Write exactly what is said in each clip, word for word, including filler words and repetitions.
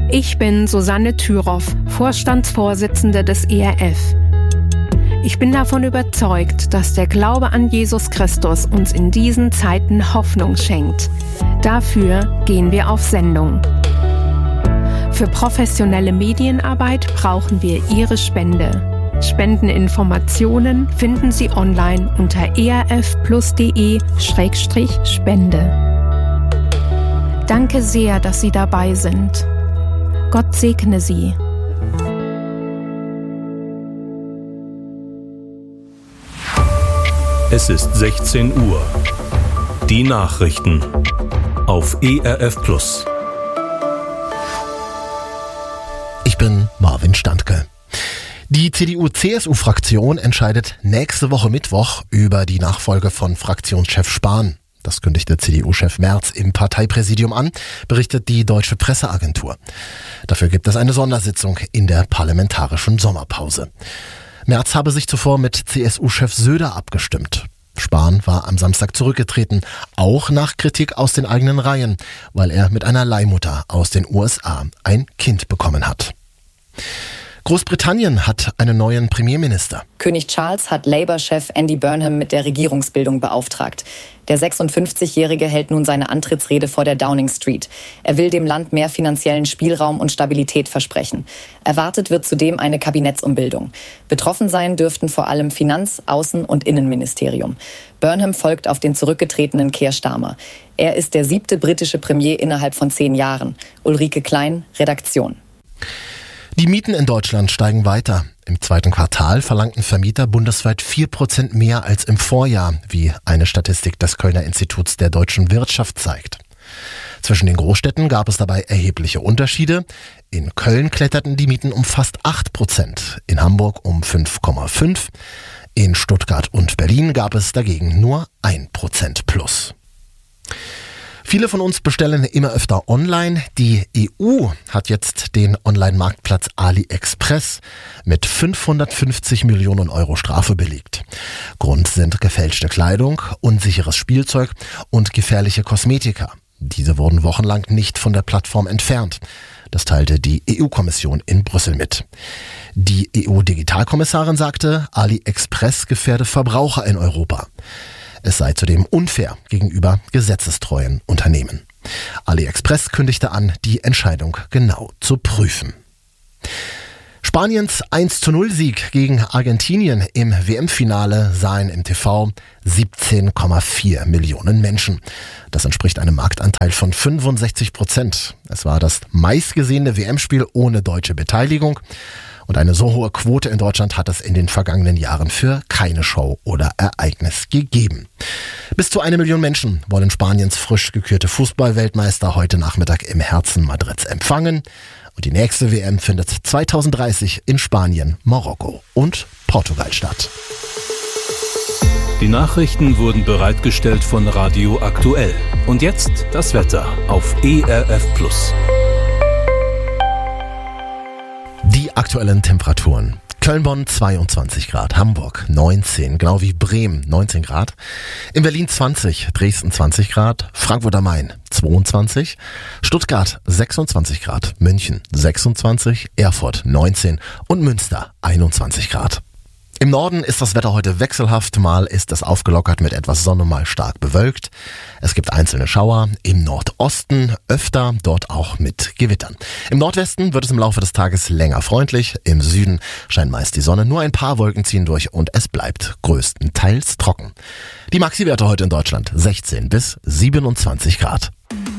Ich bin Susanne Thüroff, Vorstandsvorsitzende des E R F. Ich bin davon überzeugt, dass der Glaube an Jesus Christus uns in diesen Zeiten Hoffnung schenkt. Dafür gehen wir auf Sendung. Für professionelle Medienarbeit brauchen wir Ihre Spende. Spendeninformationen finden Sie online unter erfplus.de Schrägstrich Spende. Danke sehr, dass Sie dabei sind. Gott segne Sie. Es ist sechzehn Uhr. Die Nachrichten auf E R F Plus. Ich bin Marvin Standke. Die C D U-C S U-Fraktion entscheidet nächste Woche Mittwoch über die Nachfolge von Fraktionschef Spahn. Das kündigte C D U-Chef Merz im Parteipräsidium an, berichtet die Deutsche Presseagentur. Dafür gibt es eine Sondersitzung in der parlamentarischen Sommerpause. Merz habe sich zuvor mit C S U-Chef Söder abgestimmt. Spahn war am Samstag zurückgetreten, auch nach Kritik aus den eigenen Reihen, weil er mit einer Leihmutter aus den U S A ein Kind bekommen hat. Großbritannien hat einen neuen Premierminister. König Charles hat Labour-Chef Andy Burnham mit der Regierungsbildung beauftragt. Der sechsundfünfzigjährige hält nun seine Antrittsrede vor der Downing Street. Er will dem Land mehr finanziellen Spielraum und Stabilität versprechen. Erwartet wird zudem eine Kabinettsumbildung. Betroffen sein dürften vor allem Finanz-, Außen- und Innenministerium. Burnham folgt auf den zurückgetretenen Keir Starmer. Er ist der siebte britische Premier innerhalb von zehn Jahren. Ulrike Klein, Redaktion. Die Mieten in Deutschland steigen weiter. Im zweiten Quartal verlangten Vermieter bundesweit vier Prozent mehr als im Vorjahr, wie eine Statistik des Kölner Instituts der deutschen Wirtschaft zeigt. Zwischen den Großstädten gab es dabei erhebliche Unterschiede. In Köln kletterten die Mieten um fast acht Prozent, in Hamburg um fünf Komma fünf. In Stuttgart und Berlin gab es dagegen nur ein Prozent plus. Viele von uns bestellen immer öfter online. Die E U hat jetzt den Online-Marktplatz AliExpress mit fünfhundertfünfzig Millionen Euro Strafe belegt. Grund sind gefälschte Kleidung, unsicheres Spielzeug und gefährliche Kosmetika. Diese wurden wochenlang nicht von der Plattform entfernt. Das teilte die E U-Kommission in Brüssel mit. Die E U-Digitalkommissarin sagte, AliExpress gefährde Verbraucher in Europa. Es sei zudem unfair gegenüber gesetzestreuen Unternehmen. AliExpress kündigte an, die Entscheidung genau zu prüfen. Spaniens eins zu null Sieg gegen Argentinien im W M-Finale sahen im T V siebzehn Komma vier Millionen Menschen. Das entspricht einem Marktanteil von fünfundsechzig Prozent. Es war das meistgesehene W M-Spiel ohne deutsche Beteiligung. Und eine so hohe Quote in Deutschland hat es in den vergangenen Jahren für keine Show oder Ereignis gegeben. Bis zu eine Million Menschen wollen Spaniens frisch gekürte Fußball-Weltmeister heute Nachmittag im Herzen Madrids empfangen. Und die nächste W M findet zweitausenddreißig in Spanien, Marokko und Portugal statt. Die Nachrichten wurden bereitgestellt von Radio Aktuell. Und jetzt das Wetter auf E R F Plus. Die aktuellen Temperaturen. Köln-Bonn zweiundzwanzig Grad, Hamburg neunzehn, genau wie Bremen neunzehn Grad, in Berlin zwanzig, Dresden zwanzig Grad, Frankfurt am Main zweiundzwanzig, Stuttgart sechsundzwanzig Grad, München sechsundzwanzig, Erfurt neunzehn und Münster einundzwanzig Grad. Im Norden ist das Wetter heute wechselhaft, mal ist es aufgelockert mit etwas Sonne, mal stark bewölkt. Es gibt einzelne Schauer, im Nordosten öfter, dort auch mit Gewittern. Im Nordwesten wird es im Laufe des Tages länger freundlich, im Süden scheint meist die Sonne, nur ein paar Wolken ziehen durch und es bleibt größtenteils trocken. Die Maxi-Werte heute in Deutschland sechzehn bis siebenundzwanzig Grad.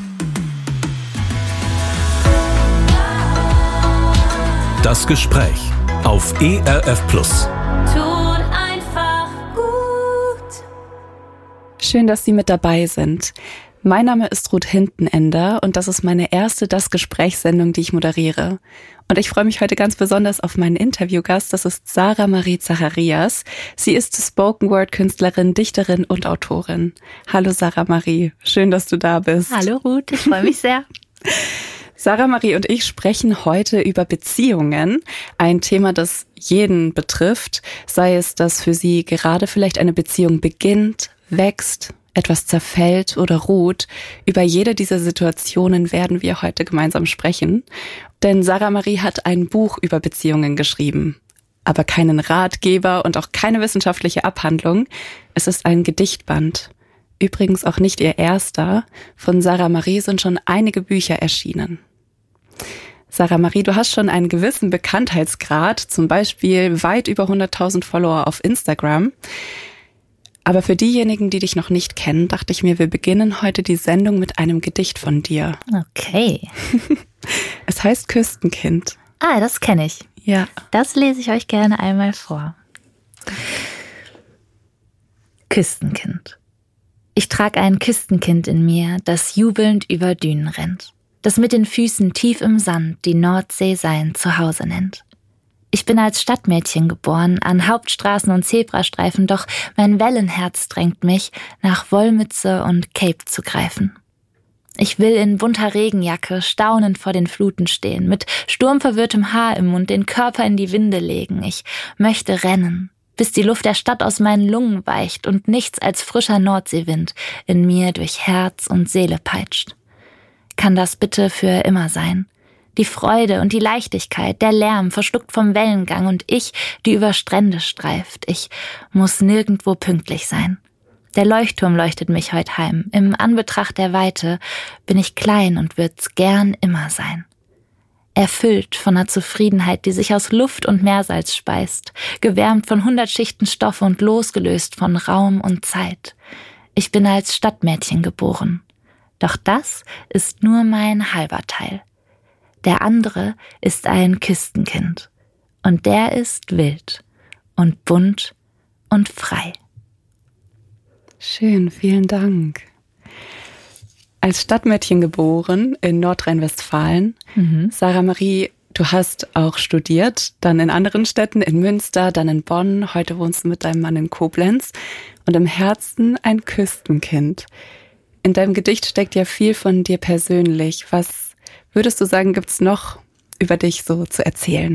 Das Gespräch auf E R F Plus. Tut einfach gut. Schön, dass Sie mit dabei sind. Mein Name ist Ruth Hintenender und das ist meine erste Das Gesprächssendung, die ich moderiere. Und ich freue mich heute ganz besonders auf meinen Interviewgast, das ist Sarah Marie Zacharias. Sie ist Spoken-Word-Künstlerin, Dichterin und Autorin. Hallo Sarah Marie, schön, dass du da bist. Hallo Ruth, ich freue mich sehr. Sarah Marie und ich sprechen heute über Beziehungen, ein Thema, das jeden betrifft, sei es, dass für sie gerade vielleicht eine Beziehung beginnt, wächst, etwas zerfällt oder ruht. Über jede dieser Situationen werden wir heute gemeinsam sprechen. Denn Sarah Marie hat ein Buch über Beziehungen geschrieben. Aber keinen Ratgeber und auch keine wissenschaftliche Abhandlung. Es ist ein Gedichtband. Übrigens auch nicht ihr erster. Von Sarah Marie sind schon einige Bücher erschienen. Sarah Marie, du hast schon einen gewissen Bekanntheitsgrad, zum Beispiel weit über hunderttausend Follower auf Instagram. Aber für diejenigen, die dich noch nicht kennen, dachte ich mir, wir beginnen heute die Sendung mit einem Gedicht von dir. Okay. Es heißt Küstenkind. Ah, das kenne ich. Ja. Das lese ich euch gerne einmal vor. Küstenkind. Ich trage ein Küstenkind in mir, das jubelnd über Dünen rennt, das mit den Füßen tief im Sand die Nordsee sein Zuhause nennt. Ich bin als Stadtmädchen geboren, an Hauptstraßen und Zebrastreifen, doch mein Wellenherz drängt mich, nach Wollmütze und Cape zu greifen. Ich will in bunter Regenjacke staunend vor den Fluten stehen, mit sturmverwirrtem Haar im Mund den Körper in die Winde legen. Ich möchte rennen, bis die Luft der Stadt aus meinen Lungen weicht und nichts als frischer Nordseewind in mir durch Herz und Seele peitscht. Kann das bitte für immer sein? Die Freude und die Leichtigkeit, der Lärm, verschluckt vom Wellengang und ich, die über Strände streift. Ich muss nirgendwo pünktlich sein. Der Leuchtturm leuchtet mich heut heim. Im Anbetracht der Weite bin ich klein und wird's gern immer sein. Erfüllt von einer Zufriedenheit, die sich aus Luft und Meersalz speist, gewärmt von hundert Schichten Stoffe und losgelöst von Raum und Zeit. Ich bin als Stadtmädchen geboren. Doch das ist nur mein halber Teil. Der andere ist ein Küstenkind. Und der ist wild und bunt und frei. Schön, vielen Dank. Als Stadtmädchen geboren in Nordrhein-Westfalen. Mhm. Sarah Marie, du hast auch studiert, dann in anderen Städten, in Münster, dann in Bonn. Heute wohnst du mit deinem Mann in Koblenz und im Herzen ein Küstenkind. In deinem Gedicht steckt ja viel von dir persönlich. Was würdest du sagen, gibt's noch über dich so zu erzählen?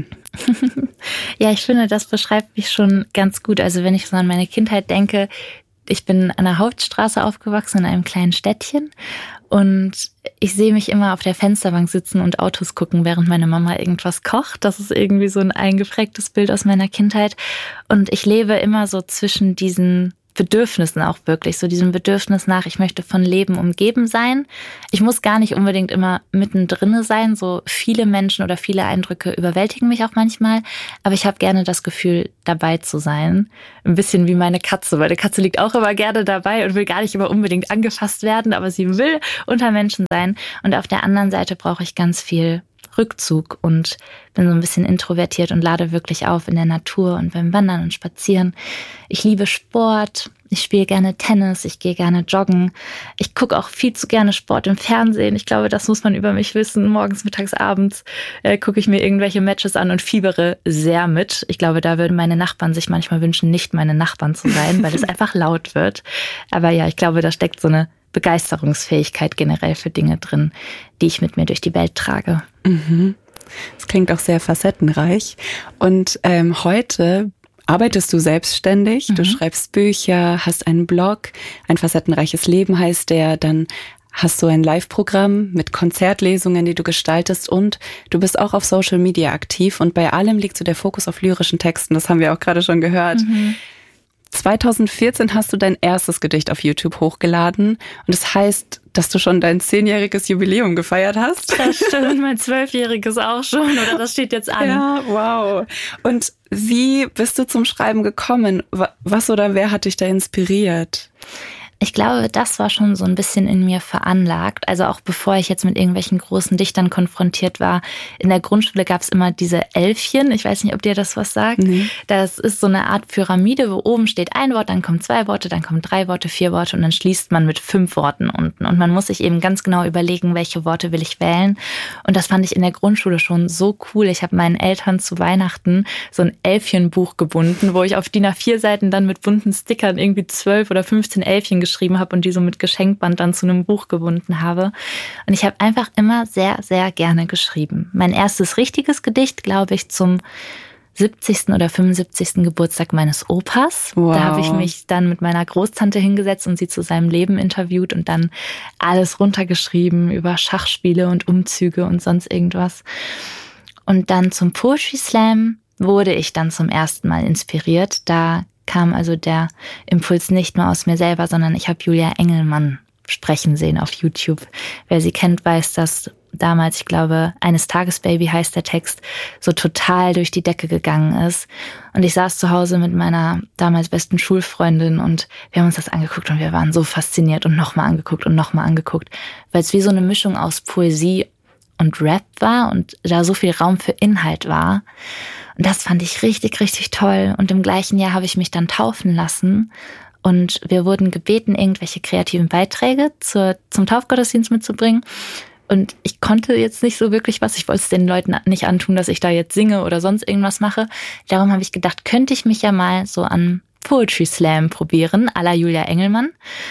Ja, ich finde, das beschreibt mich schon ganz gut. Also wenn ich so an meine Kindheit denke, ich bin an der Hauptstraße aufgewachsen, in einem kleinen Städtchen. Und ich sehe mich immer auf der Fensterbank sitzen und Autos gucken, während meine Mama irgendwas kocht. Das ist irgendwie so ein eingeprägtes Bild aus meiner Kindheit. Und ich lebe immer so zwischen diesen Bedürfnissen auch wirklich, so diesem Bedürfnis nach, ich möchte von Leben umgeben sein. Ich muss gar nicht unbedingt immer mittendrin sein, so viele Menschen oder viele Eindrücke überwältigen mich auch manchmal, aber ich habe gerne das Gefühl, dabei zu sein. Ein bisschen wie meine Katze, weil die Katze liegt auch immer gerne dabei und will gar nicht immer unbedingt angefasst werden, aber sie will unter Menschen sein. Und auf der anderen Seite brauche ich ganz viel Rückzug und bin so ein bisschen introvertiert und lade wirklich auf in der Natur und beim Wandern und Spazieren. Ich liebe Sport, ich spiele gerne Tennis, ich gehe gerne joggen. Ich gucke auch viel zu gerne Sport im Fernsehen. Ich glaube, das muss man über mich wissen. Morgens, mittags, abends äh, gucke ich mir irgendwelche Matches an und fiebere sehr mit. Ich glaube, da würden meine Nachbarn sich manchmal wünschen, nicht meine Nachbarn zu sein, weil es einfach laut wird. Aber ja, ich glaube, da steckt so eine Begeisterungsfähigkeit generell für Dinge drin, die ich mit mir durch die Welt trage. Mhm. Das klingt auch sehr facettenreich. Und ähm, heute arbeitest du selbstständig, mhm. du schreibst Bücher, hast einen Blog, ein facettenreiches Leben heißt der, dann hast du ein Live-Programm mit Konzertlesungen, die du gestaltest und du bist auch auf Social Media aktiv und bei allem liegt so der Fokus auf lyrischen Texten, das haben wir auch gerade schon gehört. Mhm. zweitausendvierzehn hast du dein erstes Gedicht auf YouTube hochgeladen und das heißt, dass du schon dein zehnjähriges Jubiläum gefeiert hast. Das stimmt, mein zwölfjähriges auch schon, oder das steht jetzt an. Ja, wow. Und wie bist du zum Schreiben gekommen? Was oder wer hat dich da inspiriert? Ich glaube, das war schon so ein bisschen in mir veranlagt. Also auch bevor ich jetzt mit irgendwelchen großen Dichtern konfrontiert war. In der Grundschule gab es immer diese Elfchen. Ich weiß nicht, ob dir das was sagt. Nee. Das ist so eine Art Pyramide, wo oben steht ein Wort, dann kommen zwei Worte, dann kommen drei Worte, vier Worte und dann schließt man mit fünf Worten unten. Und man muss sich eben ganz genau überlegen, welche Worte will ich wählen. Und das fand ich in der Grundschule schon so cool. Ich habe meinen Eltern zu Weihnachten so ein Elfchenbuch gebunden, wo ich auf D I N A vier Seiten dann mit bunten Stickern irgendwie zwölf oder fünfzehn Elfchen geschrieben habe und die so mit Geschenkband dann zu einem Buch gebunden habe. Und ich habe einfach immer sehr, sehr gerne geschrieben. Mein erstes richtiges Gedicht, glaube ich, zum siebzigsten oder fünfundsiebzigsten Geburtstag meines Opas. Wow. Da habe ich mich dann mit meiner Großtante hingesetzt und sie zu seinem Leben interviewt und dann alles runtergeschrieben über Schachspiele und Umzüge und sonst irgendwas. Und dann zum Poetry Slam wurde ich dann zum ersten Mal inspiriert. Da kam also der Impuls nicht nur aus mir selber, sondern ich habe Julia Engelmann sprechen sehen auf YouTube. Wer sie kennt, weiß, dass damals, ich glaube, Eines Tages Baby heißt der Text, so total durch die Decke gegangen ist. Und ich saß zu Hause mit meiner damals besten Schulfreundin und wir haben uns das angeguckt und wir waren so fasziniert und nochmal angeguckt und nochmal angeguckt, weil es wie so eine Mischung aus Poesie und Rap war und da so viel Raum für Inhalt war. Und das fand ich richtig, richtig toll. Und im gleichen Jahr habe ich mich dann taufen lassen. Und wir wurden gebeten, irgendwelche kreativen Beiträge zur, zum Taufgottesdienst mitzubringen. Und ich konnte jetzt nicht so wirklich was. Ich wollte es den Leuten nicht antun, dass ich da jetzt singe oder sonst irgendwas mache. Darum habe ich gedacht, könnte ich mich ja mal so an Poetry Slam probieren, à la Julia Engelmann.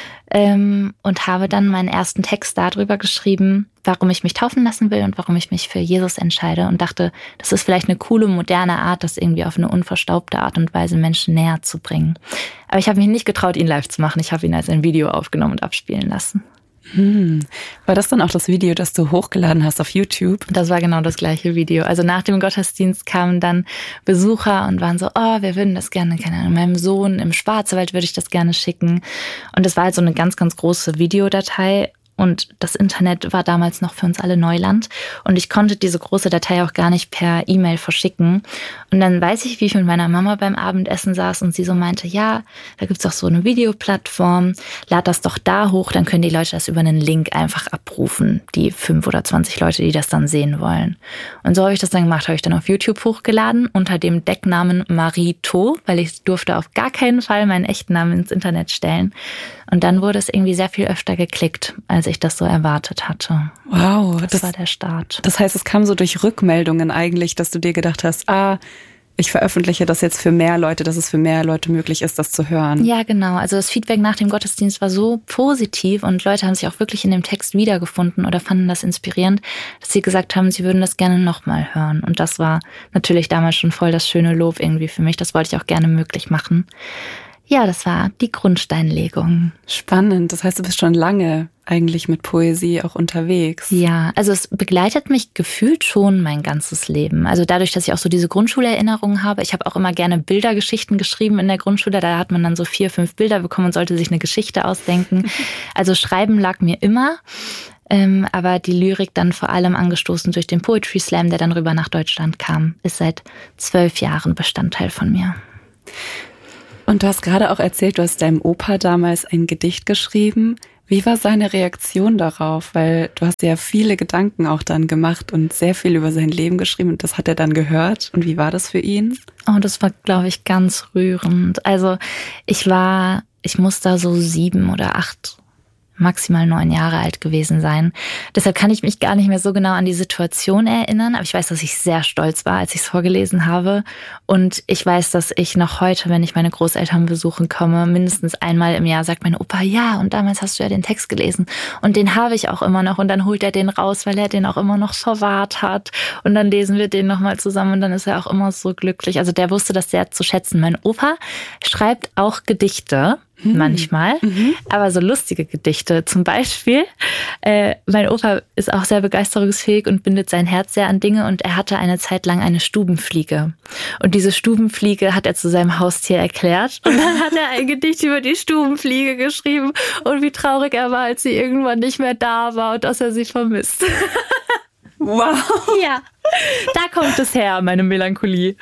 Ähm, und habe dann meinen ersten Text darüber geschrieben, warum ich mich taufen lassen will und warum ich mich für Jesus entscheide. Und dachte, das ist vielleicht eine coole, moderne Art, das irgendwie auf eine unverstaubte Art und Weise Menschen näher zu bringen. Aber ich habe mich nicht getraut, ihn live zu machen. Ich habe ihn als ein Video aufgenommen und abspielen lassen. Hm. War das dann auch das Video, das du hochgeladen hast auf YouTube? Das war genau das gleiche Video. Also nach dem Gottesdienst kamen dann Besucher und waren so, oh, wir würden das gerne, keine Ahnung, meinem Sohn im Schwarzwald würde ich das gerne schicken. Und das war halt so eine ganz, ganz große Videodatei. Und das Internet war damals noch für uns alle Neuland. Und ich konnte diese große Datei auch gar nicht per E-Mail verschicken. Und dann weiß ich, wie ich mit meiner Mama beim Abendessen saß und sie so meinte, ja, da gibt's doch so eine Videoplattform, lad das doch da hoch, dann können die Leute das über einen Link einfach abrufen, die fünf oder zwanzig Leute, die das dann sehen wollen. Und so habe ich das dann gemacht, habe ich dann auf YouTube hochgeladen unter dem Decknamen Marie To, weil ich durfte auf gar keinen Fall meinen echten Namen ins Internet stellen. Und dann wurde es irgendwie sehr viel öfter geklickt, als ich das so erwartet hatte. Wow. Das, das war der Start. Das heißt, es kam so durch Rückmeldungen eigentlich, dass du dir gedacht hast, ah, ich veröffentliche das jetzt für mehr Leute, dass es für mehr Leute möglich ist, das zu hören. Ja, genau. Also das Feedback nach dem Gottesdienst war so positiv und Leute haben sich auch wirklich in dem Text wiedergefunden oder fanden das inspirierend, dass sie gesagt haben, sie würden das gerne nochmal hören. Und das war natürlich damals schon voll das schöne Lob irgendwie für mich. Das wollte ich auch gerne möglich machen. Ja, das war die Grundsteinlegung. Spannend. Das heißt, du bist schon lange eigentlich mit Poesie auch unterwegs. Ja, also es begleitet mich gefühlt schon mein ganzes Leben. Also dadurch, dass ich auch so diese Grundschulerinnerungen habe. Ich habe auch immer gerne Bildergeschichten geschrieben in der Grundschule. Da hat man dann so vier, fünf Bilder bekommen und sollte sich eine Geschichte ausdenken. Also Schreiben lag mir immer. Ähm, aber die Lyrik dann vor allem angestoßen durch den Poetry Slam, der dann rüber nach Deutschland kam, ist seit zwölf Jahren Bestandteil von mir. Und du hast gerade auch erzählt, du hast deinem Opa damals ein Gedicht geschrieben. Wie war seine Reaktion darauf? Weil du hast ja viele Gedanken auch dann gemacht und sehr viel über sein Leben geschrieben und das hat er dann gehört. Und wie war das für ihn? Oh, das war, glaube ich, ganz rührend. Also ich war, ich muss da so sieben oder acht maximal neun Jahre alt gewesen sein. Deshalb kann ich mich gar nicht mehr so genau an die Situation erinnern. Aber ich weiß, dass ich sehr stolz war, als ich es vorgelesen habe. Und ich weiß, dass ich noch heute, wenn ich meine Großeltern besuchen komme, mindestens einmal im Jahr sagt mein Opa, ja, und damals hast du ja den Text gelesen. Und den habe ich auch immer noch. Und dann holt er den raus, weil er den auch immer noch verwahrt hat. Und dann lesen wir den nochmal zusammen und dann ist er auch immer so glücklich. Also der wusste das sehr zu schätzen. Mein Opa schreibt auch Gedichte. Hm. Manchmal, mhm. aber so lustige Gedichte. Zum Beispiel, äh, mein Opa ist auch sehr begeisterungsfähig und bindet sein Herz sehr an Dinge und er hatte eine Zeit lang eine Stubenfliege. Und diese Stubenfliege hat er zu seinem Haustier erklärt und dann hat er ein Gedicht über die Stubenfliege geschrieben und wie traurig er war, als sie irgendwann nicht mehr da war und dass er sie vermisst. Wow. Ja, da kommt es her, meine Melancholie.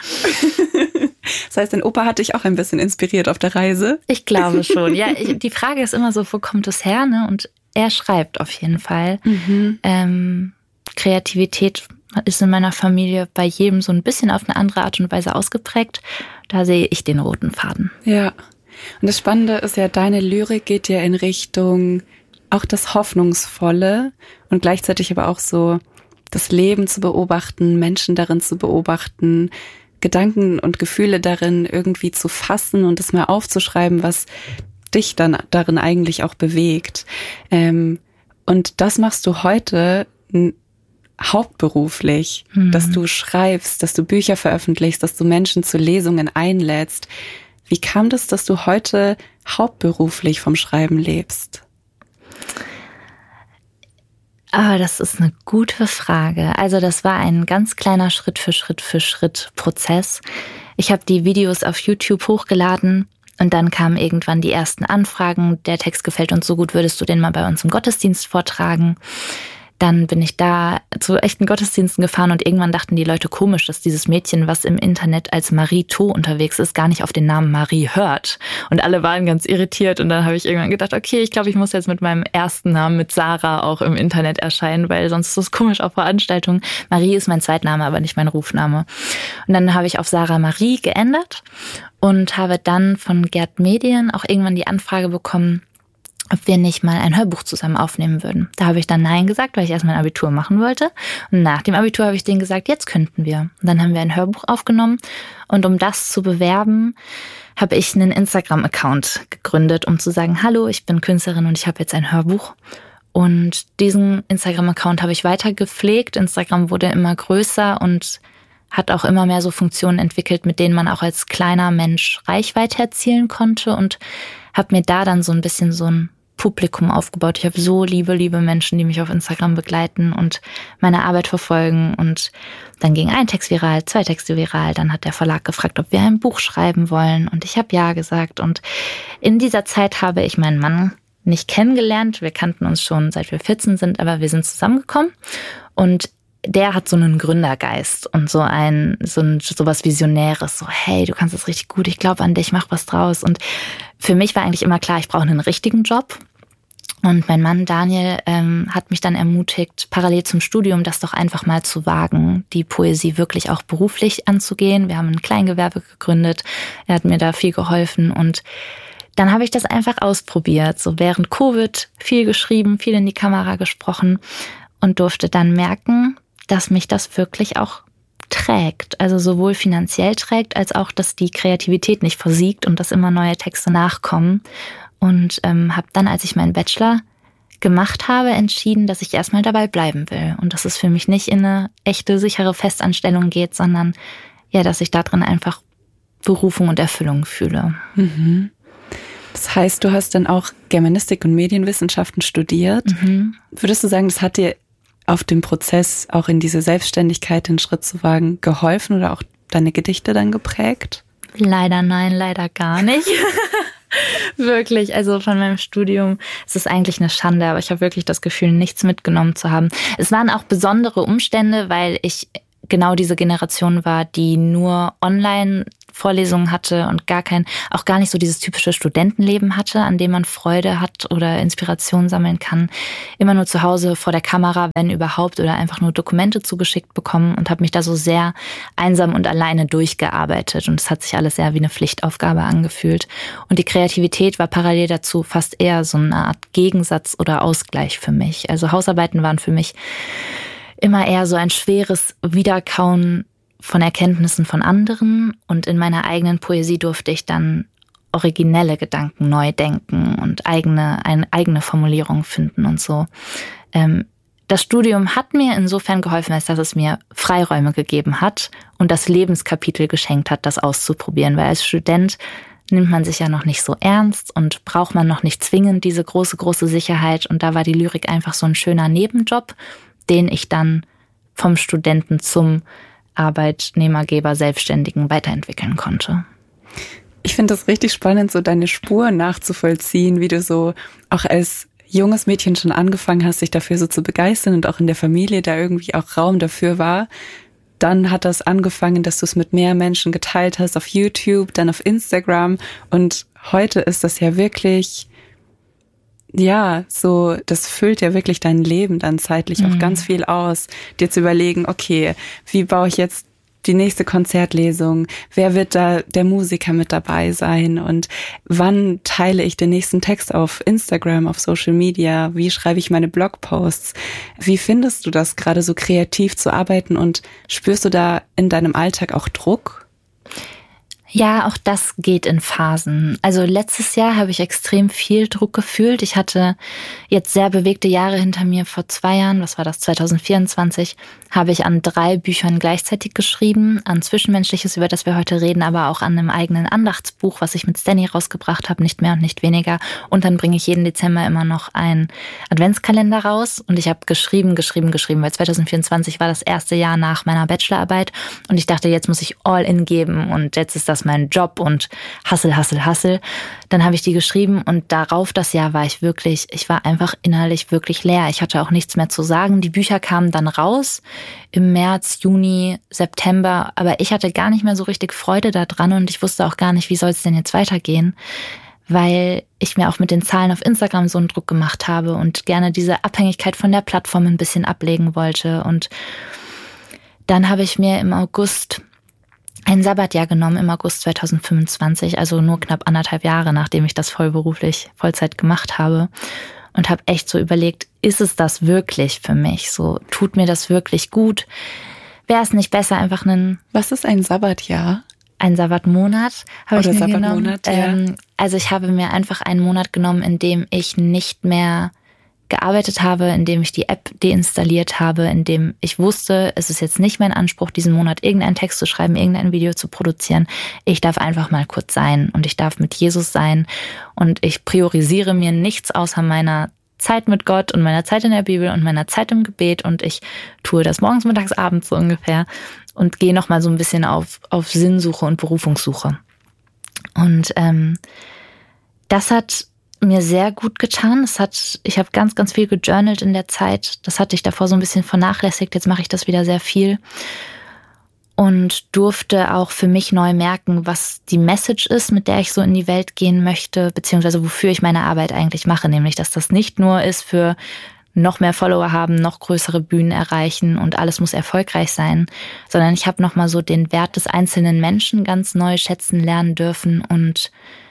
Das heißt, dein Opa hat dich auch ein bisschen inspiriert auf der Reise? Ich glaube schon. Ja, ich, die Frage ist immer so, wo kommt es her? Ne? Und er schreibt auf jeden Fall. Mhm. Ähm, Kreativität ist in meiner Familie bei jedem so ein bisschen auf eine andere Art und Weise ausgeprägt. Da sehe ich den roten Faden. Ja. Und das Spannende ist ja, deine Lyrik geht ja in Richtung auch das Hoffnungsvolle und gleichzeitig aber auch so das Leben zu beobachten, Menschen darin zu beobachten, Gedanken und Gefühle darin irgendwie zu fassen und es mal aufzuschreiben, was dich dann darin eigentlich auch bewegt. Ähm, und das machst du heute n- hauptberuflich, Mhm. dass du schreibst, dass du Bücher veröffentlichst, dass du Menschen zu Lesungen einlädst. Wie kam das, dass du heute hauptberuflich vom Schreiben lebst? Ah, das ist eine gute Frage. Also das war ein ganz kleiner Schritt für Schritt für Schritt Prozess. Ich habe die Videos auf YouTube hochgeladen und dann kamen irgendwann die ersten Anfragen. Der Text gefällt uns so gut, würdest du den mal bei uns im Gottesdienst vortragen? Dann bin ich da zu echten Gottesdiensten gefahren und irgendwann dachten die Leute komisch, dass dieses Mädchen, was im Internet als Marie To unterwegs ist, gar nicht auf den Namen Marie hört. Und alle waren ganz irritiert und dann habe ich irgendwann gedacht, okay, ich glaube, ich muss jetzt mit meinem ersten Namen, mit Sarah, auch im Internet erscheinen, weil sonst ist es komisch auf Veranstaltungen. Marie ist mein Zweitname, aber nicht mein Rufname. Und dann habe ich auf Sarah Marie geändert und habe dann von Gerd Medien auch irgendwann die Anfrage bekommen, ob wir nicht mal ein Hörbuch zusammen aufnehmen würden. Da habe ich dann Nein gesagt, weil ich erst mein Abitur machen wollte. Und nach dem Abitur habe ich denen gesagt, jetzt könnten wir. Und dann haben wir ein Hörbuch aufgenommen. Und um das zu bewerben, habe ich einen Instagram-Account gegründet, um zu sagen, hallo, ich bin Künstlerin und ich habe jetzt ein Hörbuch. Und diesen Instagram-Account habe ich weiter gepflegt. Instagram wurde immer größer und hat auch immer mehr so Funktionen entwickelt, mit denen man auch als kleiner Mensch Reichweite erzielen konnte und habe mir da dann so ein bisschen so ein Publikum aufgebaut. Ich habe so liebe, liebe Menschen, die mich auf Instagram begleiten und meine Arbeit verfolgen. Und dann ging ein Text viral, zwei Texte viral. Dann hat der Verlag gefragt, ob wir ein Buch schreiben wollen. Und ich habe ja gesagt. Und in dieser Zeit habe ich meinen Mann nicht kennengelernt. Wir kannten uns schon, seit wir vierzehn sind, aber wir sind zusammengekommen. Und der hat so einen Gründergeist und so ein so ein sowas Visionäres, so hey, du kannst das richtig gut, ich glaube an dich, mach was draus. Und für mich war eigentlich immer klar, ich brauche einen richtigen Job. Und mein Mann Daniel ähm, hat mich dann ermutigt, parallel zum Studium das doch einfach mal zu wagen, die Poesie wirklich auch beruflich anzugehen. Wir haben ein Kleingewerbe gegründet, er hat mir da viel geholfen und dann habe ich das einfach ausprobiert, so während Covid viel geschrieben, viel in die Kamera gesprochen und durfte dann merken, dass mich das wirklich auch trägt. Also sowohl finanziell trägt, als auch, dass die Kreativität nicht versiegt und dass immer neue Texte nachkommen. Und ähm, habe dann, als ich meinen Bachelor gemacht habe, entschieden, dass ich erstmal dabei bleiben will. Und dass es für mich nicht in eine echte, sichere Festanstellung geht, sondern ja, dass ich da drin einfach Berufung und Erfüllung fühle. Mhm. Das heißt, du hast dann auch Germanistik und Medienwissenschaften studiert. Mhm. Würdest du sagen, das hat dir auf dem Prozess, auch in diese Selbstständigkeit den Schritt zu wagen, geholfen oder auch deine Gedichte dann geprägt? Leider nein, leider gar nicht. Wirklich, also von meinem Studium, es ist eigentlich eine Schande, aber ich habe wirklich das Gefühl, nichts mitgenommen zu haben. Es waren auch besondere Umstände, weil ich genau diese Generation war, die nur online Vorlesungen hatte und gar kein, auch gar nicht so dieses typische Studentenleben hatte, an dem man Freude hat oder Inspiration sammeln kann. Immer nur zu Hause vor der Kamera, wenn überhaupt, oder einfach nur Dokumente zugeschickt bekommen und habe mich da so sehr einsam und alleine durchgearbeitet. Und es hat sich alles sehr wie eine Pflichtaufgabe angefühlt. Und die Kreativität war parallel dazu fast eher so eine Art Gegensatz oder Ausgleich für mich. Also Hausarbeiten waren für mich immer eher so ein schweres Wiederkauen von Erkenntnissen von anderen und in meiner eigenen Poesie durfte ich dann originelle Gedanken neu denken und eigene, eine eigene Formulierung finden und so. Ähm, das Studium hat mir insofern geholfen, als dass es mir Freiräume gegeben hat und das Lebenskapitel geschenkt hat, das auszuprobieren, weil als Student nimmt man sich ja noch nicht so ernst und braucht man noch nicht zwingend diese große, große Sicherheit und da war die Lyrik einfach so ein schöner Nebenjob, den ich dann vom Studenten zum Arbeitnehmergeber, Selbstständigen weiterentwickeln konnte. Ich finde das richtig spannend, so deine Spuren nachzuvollziehen, wie du so auch als junges Mädchen schon angefangen hast, dich dafür so zu begeistern und auch in der Familie da irgendwie auch Raum dafür war. Dann hat das angefangen, dass du es mit mehr Menschen geteilt hast auf YouTube, dann auf Instagram und heute ist das ja wirklich, ja, so, das füllt ja wirklich dein Leben dann zeitlich mhm. auch ganz viel aus, dir zu überlegen, okay, wie baue ich jetzt die nächste Konzertlesung, wer wird da der Musiker mit dabei sein und wann teile ich den nächsten Text auf Instagram, auf Social Media, wie schreibe ich meine Blogposts, wie findest du das, gerade so kreativ zu arbeiten und spürst du da in deinem Alltag auch Druck? Ja, auch das geht in Phasen. Also letztes Jahr habe ich extrem viel Druck gefühlt. Ich hatte jetzt sehr bewegte Jahre hinter mir. Vor zwei Jahren, was war das, zwanzig vierundzwanzig, habe ich an drei Büchern gleichzeitig geschrieben. An Zwischenmenschliches, über das wir heute reden, aber auch an einem eigenen Andachtsbuch, was ich mit Stanny rausgebracht habe, nicht mehr und nicht weniger. Und dann bringe ich jeden Dezember immer noch einen Adventskalender raus. Und ich habe geschrieben, geschrieben, geschrieben, weil zwanzig vierundzwanzig war das erste Jahr nach meiner Bachelorarbeit. Und ich dachte, jetzt muss ich all in geben und jetzt ist das mein Job und Hassel, Hassel, Hassel. Dann habe ich die geschrieben und darauf das Jahr war ich wirklich, ich war einfach innerlich wirklich leer. Ich hatte auch nichts mehr zu sagen. Die Bücher kamen dann raus im März, Juni, September, aber ich hatte gar nicht mehr so richtig Freude daran und ich wusste auch gar nicht, wie soll es denn jetzt weitergehen, weil ich mir auch mit den Zahlen auf Instagram so einen Druck gemacht habe und gerne diese Abhängigkeit von der Plattform ein bisschen ablegen wollte. Und dann habe ich mir im August ein Sabbatjahr genommen, im August zwanzig fünfundzwanzig, also nur knapp anderthalb Jahre, nachdem ich das vollberuflich Vollzeit gemacht habe. Und habe echt so überlegt, ist es das wirklich für mich? So, tut mir das wirklich gut? Wäre es nicht besser, einfach einen... Was ist ein Sabbatjahr? Ein Sabbatmonat habe ich mir Sabbatmonat, genommen. Ja. Ähm, also ich habe mir einfach einen Monat genommen, in dem ich nicht mehr gearbeitet habe, in dem ich die App deinstalliert habe, in dem ich wusste, es ist jetzt nicht mein Anspruch, diesen Monat irgendeinen Text zu schreiben, irgendein Video zu produzieren. Ich darf einfach mal kurz sein und ich darf mit Jesus sein und ich priorisiere mir nichts außer meiner Zeit mit Gott und meiner Zeit in der Bibel und meiner Zeit im Gebet und ich tue das morgens, mittags, abends so ungefähr und gehe nochmal so ein bisschen auf, auf Sinnsuche und Berufungssuche. Und ähm, das hat mir sehr gut getan. Es hat, ich habe ganz, ganz viel gejournalt in der Zeit. Das hatte ich davor so ein bisschen vernachlässigt. Jetzt mache ich das wieder sehr viel. Und durfte auch für mich neu merken, was die Message ist, mit der ich so in die Welt gehen möchte, beziehungsweise wofür ich meine Arbeit eigentlich mache. Nämlich, dass das nicht nur ist für noch mehr Follower haben, noch größere Bühnen erreichen und alles muss erfolgreich sein, sondern ich habe nochmal so den Wert des einzelnen Menschen ganz neu schätzen lernen dürfen und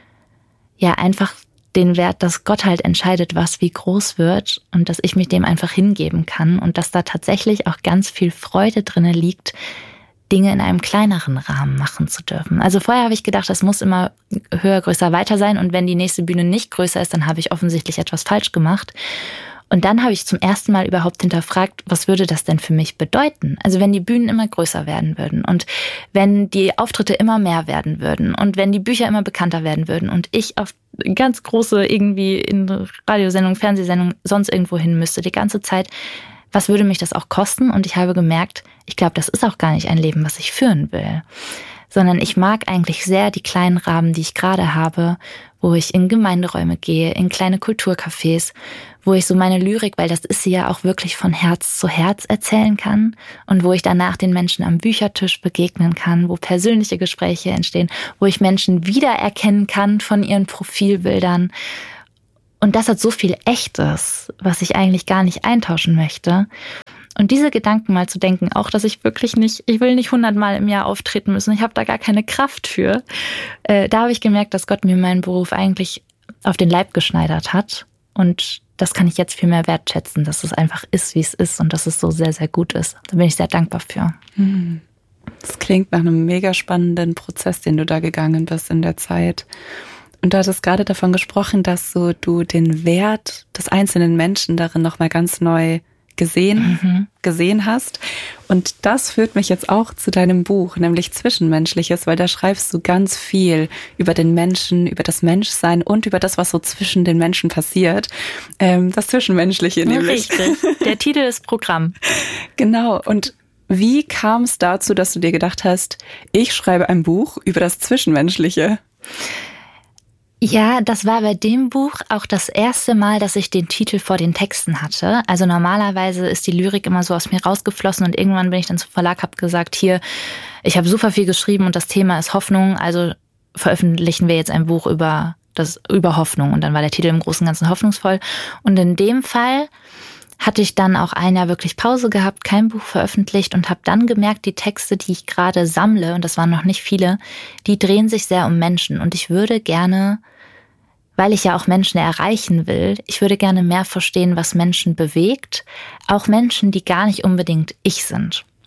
ja, einfach den Wert, dass Gott halt entscheidet, was wie groß wird und dass ich mich dem einfach hingeben kann und dass da tatsächlich auch ganz viel Freude drin liegt, Dinge in einem kleineren Rahmen machen zu dürfen. Also vorher habe ich gedacht, das muss immer höher, größer, weiter sein und wenn die nächste Bühne nicht größer ist, dann habe ich offensichtlich etwas falsch gemacht. Und dann habe ich zum ersten Mal überhaupt hinterfragt, was würde das denn für mich bedeuten? Also wenn die Bühnen immer größer werden würden und wenn die Auftritte immer mehr werden würden und wenn die Bücher immer bekannter werden würden und ich auf ganz große irgendwie in Radiosendungen, Fernsehsendungen, sonst irgendwo hin müsste die ganze Zeit, was würde mich das auch kosten? Und ich habe gemerkt, ich glaube, das ist auch gar nicht ein Leben, was ich führen will. Sondern ich mag eigentlich sehr die kleinen Rahmen, die ich gerade habe, wo ich in Gemeinderäume gehe, in kleine Kulturcafés, wo ich so meine Lyrik, weil das ist sie ja auch wirklich von Herz zu Herz erzählen kann und wo ich danach den Menschen am Büchertisch begegnen kann, wo persönliche Gespräche entstehen, wo ich Menschen wiedererkennen kann von ihren Profilbildern. Und das hat so viel Echtes, was ich eigentlich gar nicht eintauschen möchte. Und diese Gedanken mal zu denken, auch dass ich wirklich nicht, ich will nicht hundertmal im Jahr auftreten müssen, ich habe da gar keine Kraft für. Äh, da habe ich gemerkt, dass Gott mir meinen Beruf eigentlich auf den Leib geschneidert hat. Und das kann ich jetzt viel mehr wertschätzen, dass es einfach ist, wie es ist und dass es so sehr, sehr gut ist. Da bin ich sehr dankbar für. Das klingt nach einem mega spannenden Prozess, den du da gegangen bist in der Zeit. Und du hattest gerade davon gesprochen, dass so du den Wert des einzelnen Menschen darin nochmal ganz neu gesehen, mhm. gesehen hast. Und das führt mich jetzt auch zu deinem Buch, nämlich Zwischenmenschliches, weil da schreibst du ganz viel über den Menschen, über das Menschsein und über das, was so zwischen den Menschen passiert. Ähm, das Zwischenmenschliche nämlich. Richtig. Der Titel ist Programm. Genau. Und wie kam es dazu, dass du dir gedacht hast, ich schreibe ein Buch über das Zwischenmenschliche? Ja, das war bei dem Buch auch das erste Mal, dass ich den Titel vor den Texten hatte. Also normalerweise ist die Lyrik immer so aus mir rausgeflossen und irgendwann bin ich dann zum Verlag, habe gesagt, hier, ich habe super viel geschrieben und das Thema ist Hoffnung, also veröffentlichen wir jetzt ein Buch über das über Hoffnung. Und dann war der Titel im Großen und Ganzen hoffnungsvoll. Und in dem Fall hatte ich dann auch ein Jahr wirklich Pause gehabt, kein Buch veröffentlicht und habe dann gemerkt, die Texte, die ich gerade sammle, und das waren noch nicht viele, die drehen sich sehr um Menschen. Und ich würde gerne, weil ich ja auch Menschen erreichen will, ich würde gerne mehr verstehen, was Menschen bewegt. Auch Menschen, die gar nicht unbedingt ich sind.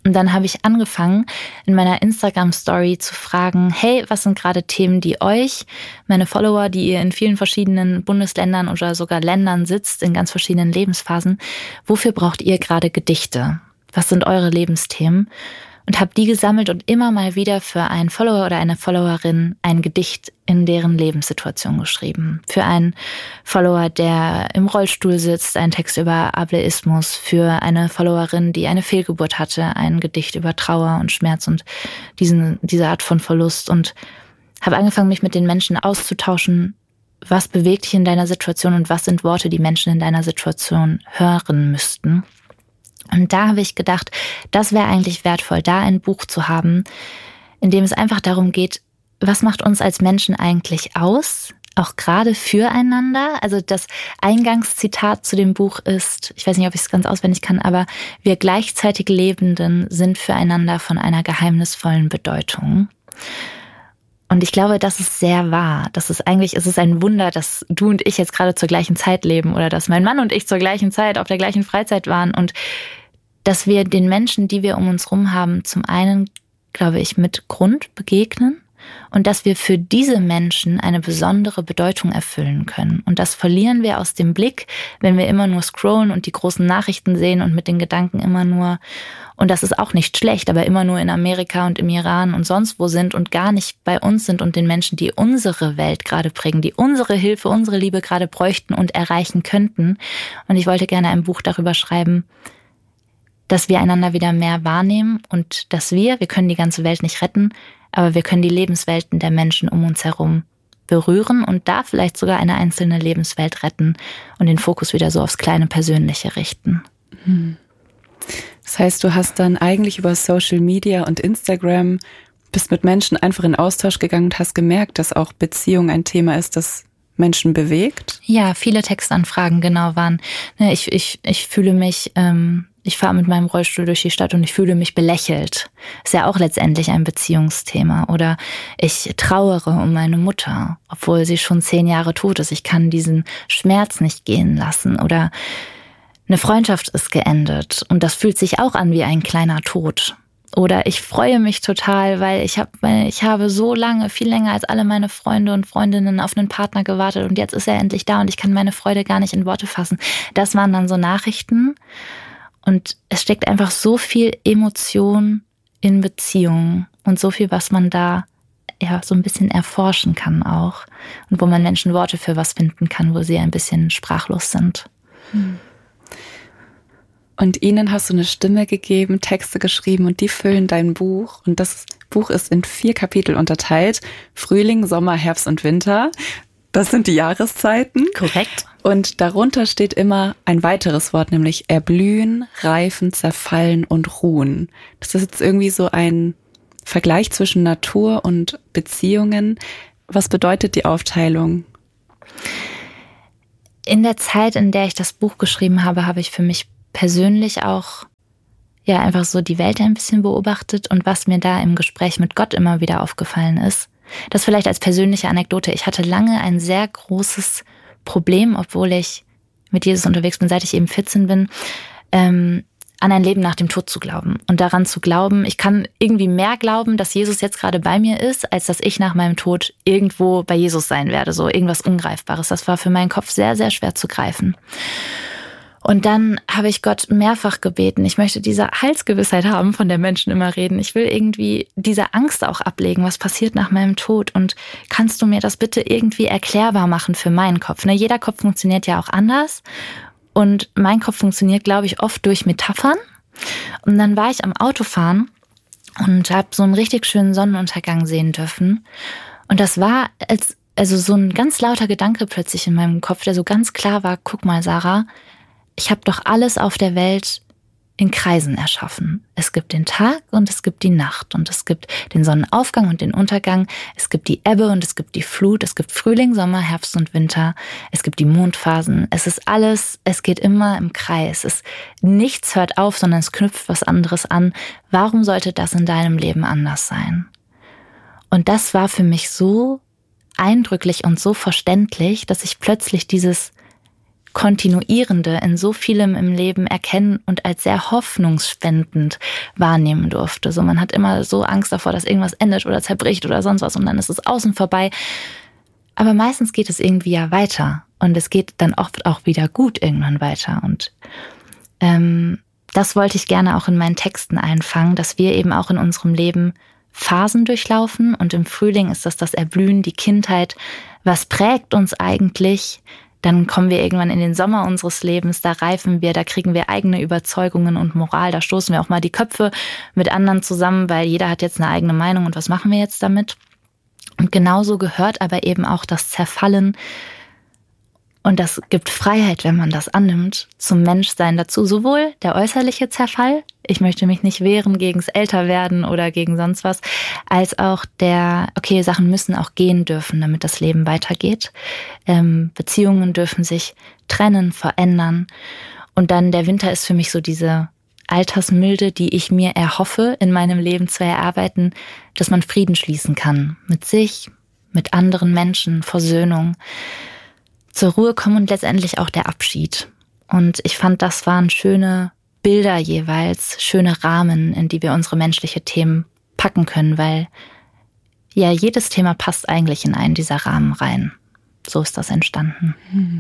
Und dann habe ich angefangen, in meiner Instagram-Story zu fragen, hey, was sind gerade Themen, die euch, meine Follower, die ihr in vielen verschiedenen Bundesländern oder sogar Ländern sitzt, in ganz verschiedenen Lebensphasen, wofür braucht ihr gerade Gedichte? Was sind eure Lebensthemen? Und habe die gesammelt und immer mal wieder für einen Follower oder eine Followerin ein Gedicht in deren Lebenssituation geschrieben. Für einen Follower, der im Rollstuhl sitzt, ein Text über Ableismus. Für eine Followerin, die eine Fehlgeburt hatte, ein Gedicht über Trauer und Schmerz und diesen, diese Art von Verlust. Und habe angefangen, mich mit den Menschen auszutauschen. Was bewegt dich in deiner Situation und was sind Worte, die Menschen in deiner Situation hören müssten? Und da habe ich gedacht, das wäre eigentlich wertvoll, da ein Buch zu haben, in dem es einfach darum geht, was macht uns als Menschen eigentlich aus, auch gerade füreinander. Also das Eingangszitat zu dem Buch ist, ich weiß nicht, ob ich es ganz auswendig kann, aber wir gleichzeitig Lebenden sind füreinander von einer geheimnisvollen Bedeutung. Und ich glaube, das ist sehr wahr. Das ist eigentlich, es ist ein Wunder, dass du und ich jetzt gerade zur gleichen Zeit leben oder dass mein Mann und ich zur gleichen Zeit auf der gleichen Freizeit waren und dass wir den Menschen, die wir um uns rum haben, zum einen, glaube ich, mit Grund begegnen und dass wir für diese Menschen eine besondere Bedeutung erfüllen können. Und das verlieren wir aus dem Blick, wenn wir immer nur scrollen und die großen Nachrichten sehen und mit den Gedanken immer nur, und das ist auch nicht schlecht, aber immer nur in Amerika und im Iran und sonst wo sind und gar nicht bei uns sind und den Menschen, die unsere Welt gerade prägen, die unsere Hilfe, unsere Liebe gerade bräuchten und erreichen könnten. Und ich wollte gerne ein Buch darüber schreiben, dass wir einander wieder mehr wahrnehmen und dass wir, wir können die ganze Welt nicht retten, aber wir können die Lebenswelten der Menschen um uns herum berühren und da vielleicht sogar eine einzelne Lebenswelt retten und den Fokus wieder so aufs kleine Persönliche richten. Das heißt, du hast dann eigentlich über Social Media und Instagram, bist mit Menschen einfach in Austausch gegangen und hast gemerkt, dass auch Beziehung ein Thema ist, das Menschen bewegt? Ja, viele Textanfragen genau waren. Ich, ich, ich fühle mich... Ähm, Ich fahre mit meinem Rollstuhl durch die Stadt und ich fühle mich belächelt. Ist ja auch letztendlich ein Beziehungsthema. Oder ich trauere um meine Mutter, obwohl sie schon zehn Jahre tot ist. Ich kann diesen Schmerz nicht gehen lassen. Oder eine Freundschaft ist geendet und das fühlt sich auch an wie ein kleiner Tod. Oder ich freue mich total, weil ich habe ich habe so lange, viel länger als alle meine Freunde und Freundinnen auf einen Partner gewartet und jetzt ist er endlich da und ich kann meine Freude gar nicht in Worte fassen. Das waren dann so Nachrichten. Und es steckt einfach so viel Emotion in Beziehungen und so viel, was man da ja so ein bisschen erforschen kann auch. Und wo man Menschen Worte für was finden kann, wo sie ein bisschen sprachlos sind. Und ihnen hast du eine Stimme gegeben, Texte geschrieben und die füllen dein Buch. Und das Buch ist in vier Kapitel unterteilt. Frühling, Sommer, Herbst und Winter. Das sind die Jahreszeiten. Korrekt. Und darunter steht immer ein weiteres Wort, nämlich erblühen, reifen, zerfallen und ruhen. Das ist jetzt irgendwie so ein Vergleich zwischen Natur und Beziehungen. Was bedeutet die Aufteilung? In der Zeit, in der ich das Buch geschrieben habe, habe ich für mich persönlich auch ja einfach so die Welt ein bisschen beobachtet und was mir da im Gespräch mit Gott immer wieder aufgefallen ist. Das vielleicht als persönliche Anekdote. Ich hatte lange ein sehr großes Problem, obwohl ich mit Jesus unterwegs bin, seit ich eben vierzehn bin, ähm, an ein Leben nach dem Tod zu glauben und daran zu glauben, ich kann irgendwie mehr glauben, dass Jesus jetzt gerade bei mir ist, als dass ich nach meinem Tod irgendwo bei Jesus sein werde, so irgendwas Ungreifbares. Das war für meinen Kopf sehr, sehr schwer zu greifen. Und dann habe ich Gott mehrfach gebeten, ich möchte diese Heilsgewissheit haben, von der Menschen immer reden. Ich will irgendwie diese Angst auch ablegen, was passiert nach meinem Tod. Und kannst du mir das bitte irgendwie erklärbar machen für meinen Kopf? Ne, jeder Kopf funktioniert ja auch anders. Und mein Kopf funktioniert, glaube ich, oft durch Metaphern. Und dann war ich am Autofahren und habe so einen richtig schönen Sonnenuntergang sehen dürfen. Und das war als also so ein ganz lauter Gedanke plötzlich in meinem Kopf, der so ganz klar war, guck mal, Sarah, ich habe doch alles auf der Welt in Kreisen erschaffen. Es gibt den Tag und es gibt die Nacht und es gibt den Sonnenaufgang und den Untergang. Es gibt die Ebbe und es gibt die Flut. Es gibt Frühling, Sommer, Herbst und Winter. Es gibt die Mondphasen. Es ist alles, es geht immer im Kreis. Es, nichts hört auf, sondern es knüpft was anderes an. Warum sollte das in deinem Leben anders sein? Und das war für mich so eindrücklich und so verständlich, dass ich plötzlich dieses Kontinuierende in so vielem im Leben erkennen und als sehr hoffnungsspendend wahrnehmen durfte. So, man hat immer so Angst davor, dass irgendwas endet oder zerbricht oder sonst was und dann ist es außen vorbei. Aber meistens geht es irgendwie ja weiter und es geht dann oft auch wieder gut irgendwann weiter. Und ähm, das wollte ich gerne auch in meinen Texten einfangen, dass wir eben auch in unserem Leben Phasen durchlaufen und im Frühling ist das das Erblühen, die Kindheit. Was prägt uns eigentlich? Dann kommen wir irgendwann in den Sommer unseres Lebens, da reifen wir, da kriegen wir eigene Überzeugungen und Moral, da stoßen wir auch mal die Köpfe mit anderen zusammen, weil jeder hat jetzt eine eigene Meinung und was machen wir jetzt damit? Und genauso gehört aber eben auch das Zerfallen und das gibt Freiheit, wenn man das annimmt, zum Menschsein dazu. Sowohl der äußerliche Zerfall, ich möchte mich nicht wehren gegens Älterwerden oder gegen sonst was, als auch der, okay, Sachen müssen auch gehen dürfen, damit das Leben weitergeht. Ähm, Beziehungen dürfen sich trennen, verändern. Und dann der Winter ist für mich so diese Altersmilde, die ich mir erhoffe, in meinem Leben zu erarbeiten, dass man Frieden schließen kann. Mit sich, mit anderen Menschen, Versöhnung. Zur Ruhe kommen und letztendlich auch der Abschied. Und ich fand, das waren schöne Bilder jeweils, schöne Rahmen, in die wir unsere menschliche Themen packen können, weil ja jedes Thema passt eigentlich in einen dieser Rahmen rein. So ist das entstanden. Hm.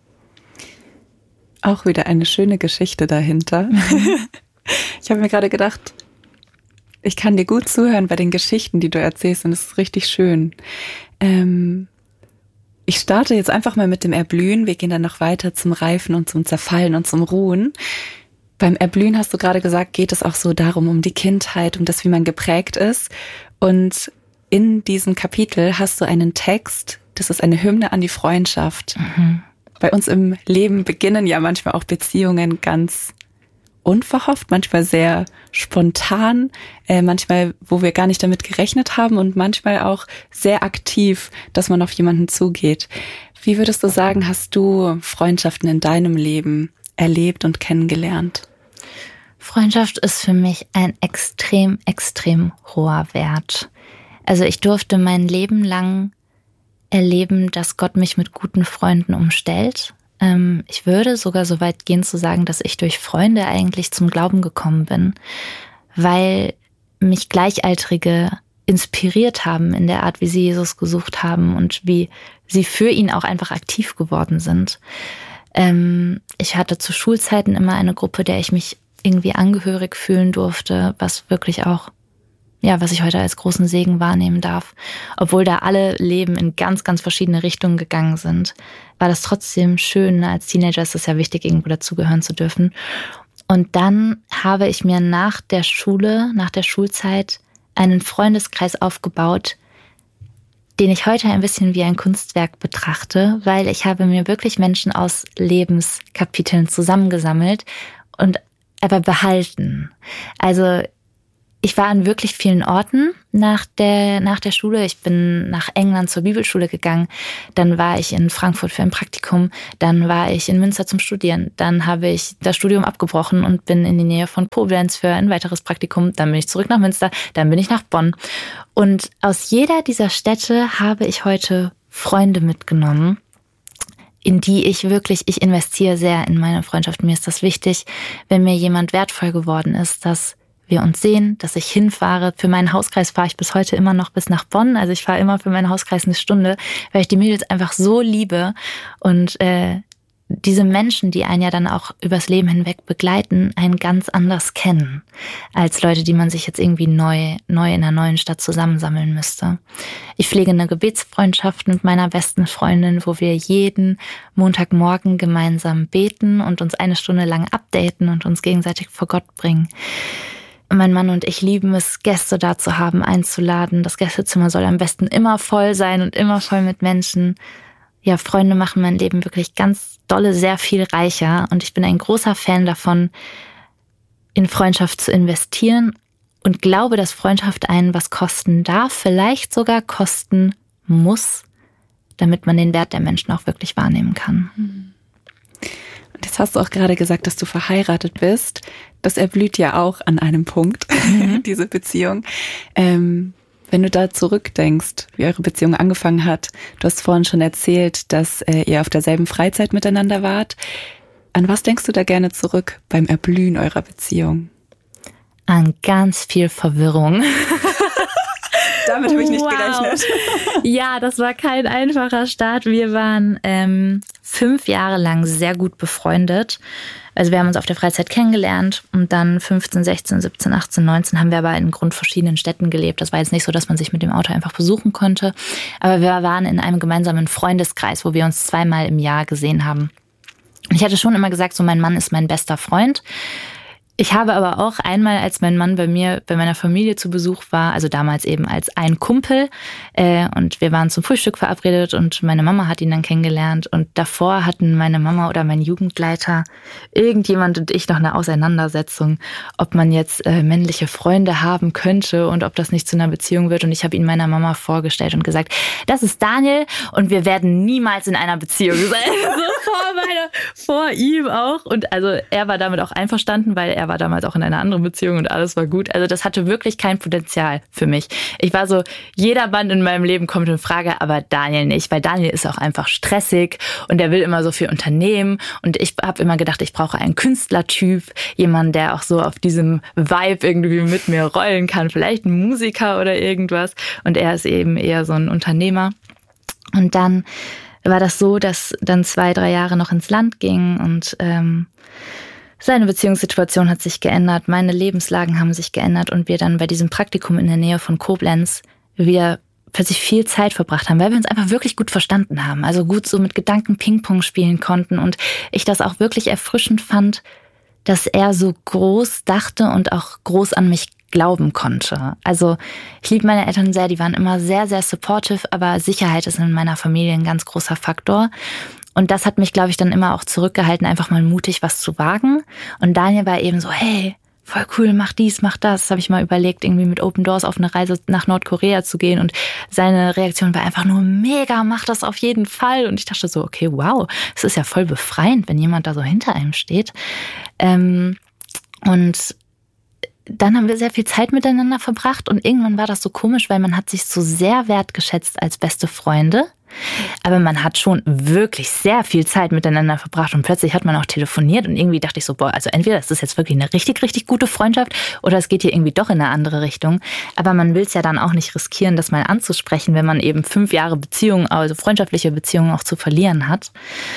Auch wieder eine schöne Geschichte dahinter. Mhm. Ich habe mir gerade gedacht, ich kann dir gut zuhören bei den Geschichten, die du erzählst und es ist richtig schön. Ähm, Ich starte jetzt einfach mal mit dem Erblühen. Wir gehen dann noch weiter zum Reifen und zum Zerfallen und zum Ruhen. Beim Erblühen hast du gerade gesagt, geht es auch so darum, um die Kindheit, um das, wie man geprägt ist. Und in diesem Kapitel hast du einen Text, das ist eine Hymne an die Freundschaft. Mhm. Bei uns im Leben beginnen ja manchmal auch Beziehungen ganz unverhofft, manchmal sehr spontan, äh, manchmal, wo wir gar nicht damit gerechnet haben und manchmal auch sehr aktiv, dass man auf jemanden zugeht. Wie würdest du sagen, hast du Freundschaften in deinem Leben erlebt und kennengelernt? Freundschaft ist für mich ein extrem, extrem hoher Wert. Also ich durfte mein Leben lang erleben, dass Gott mich mit guten Freunden umstellt. Ich würde sogar so weit gehen zu sagen, dass ich durch Freunde eigentlich zum Glauben gekommen bin, weil mich Gleichaltrige inspiriert haben in der Art, wie sie Jesus gesucht haben und wie sie für ihn auch einfach aktiv geworden sind. Ich hatte zu Schulzeiten immer eine Gruppe, der ich mich irgendwie angehörig fühlen durfte, was wirklich auch, ja, was ich heute als großen Segen wahrnehmen darf. Obwohl da alle Leben in ganz, ganz verschiedene Richtungen gegangen sind, war das trotzdem schön. Als Teenager ist es ja wichtig, irgendwo dazugehören zu dürfen. Und dann habe ich mir nach der Schule, nach der Schulzeit einen Freundeskreis aufgebaut, den ich heute ein bisschen wie ein Kunstwerk betrachte, weil ich habe mir wirklich Menschen aus Lebenskapiteln zusammengesammelt und aber behalten. Also ich war an wirklich vielen Orten nach der, nach der Schule. Ich bin nach England zur Bibelschule gegangen. Dann war ich in Frankfurt für ein Praktikum. Dann war ich in Münster zum Studieren. Dann habe ich das Studium abgebrochen und bin in die Nähe von Koblenz für ein weiteres Praktikum. Dann bin ich zurück nach Münster. Dann bin ich nach Bonn. Und aus jeder dieser Städte habe ich heute Freunde mitgenommen, in die ich wirklich, ich investiere sehr in meine Freundschaft. Mir ist das wichtig, wenn mir jemand wertvoll geworden ist, dass wir uns sehen, dass ich hinfahre. Für meinen Hauskreis fahre ich bis heute immer noch bis nach Bonn. Also ich fahre immer für meinen Hauskreis eine Stunde, weil ich die Mädels einfach so liebe. Und äh, diese Menschen, die einen ja dann auch übers Leben hinweg begleiten, einen ganz anders kennen, als Leute, die man sich jetzt irgendwie neu, neu in einer neuen Stadt zusammensammeln müsste. Ich pflege eine Gebetsfreundschaft mit meiner besten Freundin, wo wir jeden Montagmorgen gemeinsam beten und uns eine Stunde lang updaten und uns gegenseitig vor Gott bringen. Mein Mann und ich lieben es, Gäste da zu haben, einzuladen. Das Gästezimmer soll am besten immer voll sein und immer voll mit Menschen. Ja, Freunde machen mein Leben wirklich ganz dolle, sehr viel reicher. Und ich bin ein großer Fan davon, in Freundschaft zu investieren und glaube, dass Freundschaft einen was kosten darf, vielleicht sogar kosten muss, damit man den Wert der Menschen auch wirklich wahrnehmen kann. Und jetzt hast du auch gerade gesagt, dass du verheiratet bist. Das erblüht ja auch an einem Punkt, mhm. diese Beziehung. Ähm, Wenn du da zurückdenkst, wie eure Beziehung angefangen hat, du hast vorhin schon erzählt, dass äh, ihr auf derselben Freizeit miteinander wart. An was denkst du da gerne zurück beim Erblühen eurer Beziehung? An ganz viel Verwirrung. Damit habe ich nicht wow. gerechnet. Ja, das war kein einfacher Start. Wir waren ähm, fünf Jahre lang sehr gut befreundet. Also wir haben uns auf der Freizeit kennengelernt und dann fünfzehn, sechzehn, siebzehn, achtzehn, neunzehn haben wir aber in grundverschiedenen Städten gelebt. Das war jetzt nicht so, dass man sich mit dem Auto einfach besuchen konnte. Aber wir waren in einem gemeinsamen Freundeskreis, wo wir uns zweimal im Jahr gesehen haben. Und ich hatte schon immer gesagt, so mein Mann ist mein bester Freund. Ich habe aber auch einmal, als mein Mann bei mir, bei meiner Familie zu Besuch war, also damals eben als ein Kumpel, äh, und wir waren zum Frühstück verabredet und meine Mama hat ihn dann kennengelernt und davor hatten meine Mama oder mein Jugendleiter, irgendjemand und ich noch eine Auseinandersetzung, ob man jetzt äh, männliche Freunde haben könnte und ob das nicht zu einer Beziehung wird, und ich habe ihn meiner Mama vorgestellt und gesagt, das ist Daniel und wir werden niemals in einer Beziehung sein. So vor, meiner, vor ihm auch, und also er war damit auch einverstanden, weil er war damals auch in einer anderen Beziehung und alles war gut. Also das hatte wirklich kein Potenzial für mich. Ich war so, jeder Mann in meinem Leben kommt in Frage, aber Daniel nicht, weil Daniel ist auch einfach stressig und er will immer so viel unternehmen und ich habe immer gedacht, ich brauche einen Künstlertyp, jemanden, der auch so auf diesem Vibe irgendwie mit mir rollen kann, vielleicht ein Musiker oder irgendwas, und er ist eben eher so ein Unternehmer. Und dann war das so, dass dann zwei, drei Jahre noch ins Land ging und ähm, seine Beziehungssituation hat sich geändert, meine Lebenslagen haben sich geändert und wir dann bei diesem Praktikum in der Nähe von Koblenz wieder plötzlich viel Zeit verbracht haben, weil wir uns einfach wirklich gut verstanden haben, also gut so mit Gedanken Ping-Pong spielen konnten und ich das auch wirklich erfrischend fand, dass er so groß dachte und auch groß an mich glauben konnte. Also ich liebe meine Eltern sehr, die waren immer sehr, sehr supportive, aber Sicherheit ist in meiner Familie ein ganz großer Faktor. Und das hat mich, glaube ich, dann immer auch zurückgehalten, einfach mal mutig was zu wagen. Und Daniel war eben so, hey, voll cool, mach dies, mach das. Das habe ich mal überlegt, irgendwie mit Open Doors auf eine Reise nach Nordkorea zu gehen. Und seine Reaktion war einfach nur mega, mach das auf jeden Fall. Und ich dachte so, okay, wow, es ist ja voll befreiend, wenn jemand da so hinter einem steht. Ähm, und dann haben wir sehr viel Zeit miteinander verbracht und irgendwann war das so komisch, weil man hat sich so sehr wertgeschätzt als beste Freunde. Aber man hat schon wirklich sehr viel Zeit miteinander verbracht und plötzlich hat man auch telefoniert und irgendwie dachte ich so, boah, also entweder ist das jetzt wirklich eine richtig, richtig gute Freundschaft oder es geht hier irgendwie doch in eine andere Richtung. Aber man will es ja dann auch nicht riskieren, das mal anzusprechen, wenn man eben fünf Jahre Beziehungen, also freundschaftliche Beziehungen auch zu verlieren hat.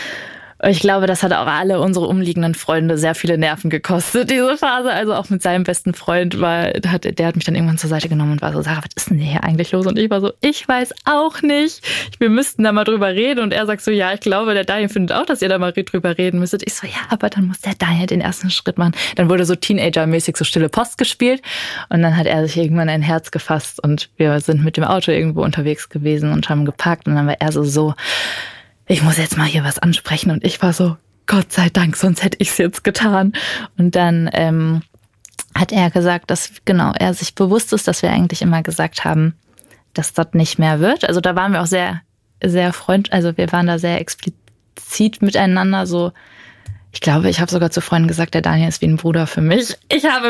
Ich glaube, das hat auch alle unsere umliegenden Freunde sehr viele Nerven gekostet, diese Phase. Also auch mit seinem besten Freund, weil der hat, der hat mich dann irgendwann zur Seite genommen und war so, Sarah, was ist denn hier eigentlich los? Und ich war so, ich weiß auch nicht. Wir müssten da mal drüber reden. Und er sagt so, ja, ich glaube, der Daniel findet auch, dass ihr da mal drüber reden müsstet. Ich so, ja, aber dann muss der Daniel den ersten Schritt machen. Dann wurde so Teenager-mäßig so stille Post gespielt. Und dann hat er sich irgendwann ein Herz gefasst. Und wir sind mit dem Auto irgendwo unterwegs gewesen und haben geparkt. Und dann war er so, so, ich muss jetzt mal hier was ansprechen. Und ich war so, Gott sei Dank, sonst hätte ich es jetzt getan. Und dann ähm, hat er gesagt, dass genau er sich bewusst ist, dass wir eigentlich immer gesagt haben, dass das nicht mehr wird. Also da waren wir auch sehr, sehr freund, also wir waren da sehr explizit miteinander. So, ich glaube, ich habe sogar zu Freunden gesagt, der Daniel ist wie ein Bruder für mich. Ich habe